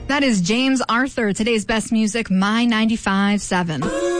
That is James Arthur. Today's best music, My 95.7.